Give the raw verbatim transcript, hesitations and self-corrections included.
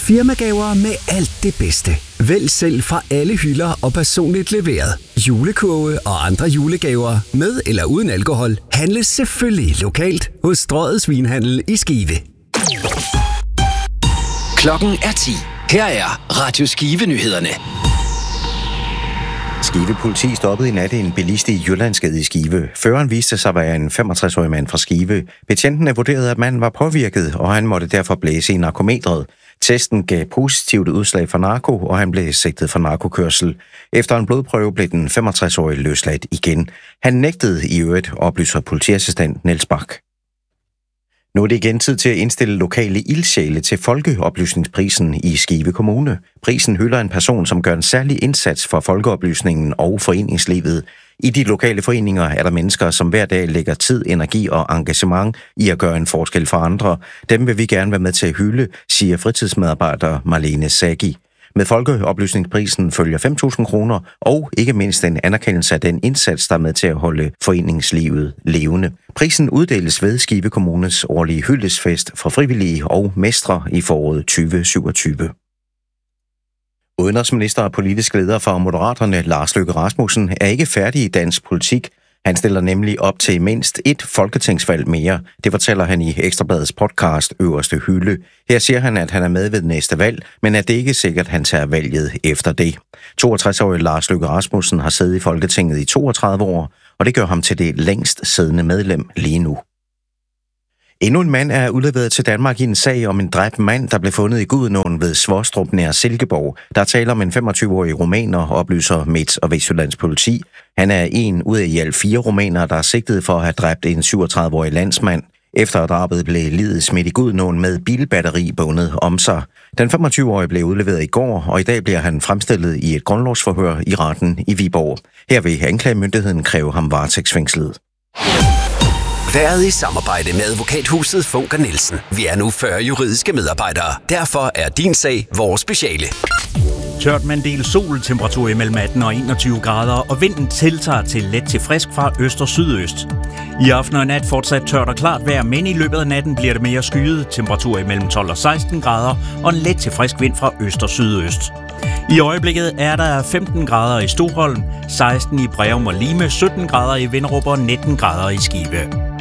Firmagaver med alt det bedste. Vælg selv fra alle hylder og personligt leveret. Julekurve og andre julegaver med eller uden alkohol handles selvfølgelig lokalt hos Strøget Svinhandel i Skive. Klokken er ti. Her er Radio Skive-nyhederne. Skive politi stoppede i nat en bilist i Jyllandsgade i Skive. Føreren viste sig at være en femogtres-årig mand fra Skive. Betjentene vurderede, at manden var påvirket, og han måtte derfor blæse i narkometret. Testen gav positivt udslag for narko, og han blev sigtet for narkokørsel. Efter en blodprøve blev den femogtres-årige løsladt igen. Han nægtede i øvrigt, oplyser politiassistent Niels Bak. Nu er det igen tid til at indstille lokale ildsjæle til Folkeoplysningsprisen i Skive Kommune. Prisen hylder en person, som gør en særlig indsats for folkeoplysningen og foreningslivet. I de lokale foreninger er der mennesker, som hver dag lægger tid, energi og engagement i at gøre en forskel for andre. Dem vil vi gerne være med til at hylde, siger fritidsmedarbejder Marlene Sagi. Med Folkeoplysningsprisen følger fem tusind kroner og ikke mindst en anerkendelse af den indsats, der er med til at holde foreningslivet levende. Prisen uddeles ved Skive Kommunes årlige hyldesfest for frivillige og mestre i foråret tyve syvogtyve. Udenrigsminister og politisk leder for Moderaterne, Lars Løkke Rasmussen, er ikke færdig i dansk politik. Han stiller nemlig op til mindst et folketingsvalg mere. Det fortæller han i Ekstra Bladets podcast Øverste Hylde. Her siger han, at han er med ved næste valg, men at det ikke er sikkert, at han tager valget efter det. toogtres-årige Lars Løkke Rasmussen har siddet i Folketinget i toogtredive år, og det gør ham til det længst siddende medlem lige nu. Endnu en mand er udleveret til Danmark i en sag om en dræbt mand, der blev fundet i Gudenåen ved Svostrup nær Silkeborg. Der taler om en femogtyve-årig rumæner, oplyser Midt- og Vestjyllands politi. Han er en ud af i alt fire rumænere, der er sigtet for at have dræbt en syvogtredive-årig landsmand. Efter drabet blev liget smidt i Gudenåen med bilbatteri bundet om sig. Den femogtyve-årige blev udleveret i går, og i dag bliver han fremstillet i et grundlovsforhør i retten i Viborg. Her vil anklagemyndigheden kræve ham varetægtsfængslet. Været i samarbejde med advokathuset Funker Nielsen. Vi er nu fyrre juridiske medarbejdere. Derfor er din sag vores speciale. Tørt med en del sol, temperatur imellem atten og enogtyve grader, og vinden tiltager til let til frisk fra øst og sydøst. I aften og nat fortsat tørt og klart vejr, men i løbet af natten bliver det mere skyet. Temperatur imellem tolv og seksten grader, og en let til frisk vind fra øst og sydøst. I øjeblikket er der femten grader i Stoholm, seksten i Breum og Lime, sytten grader i Vinderup og nitten grader i Skive.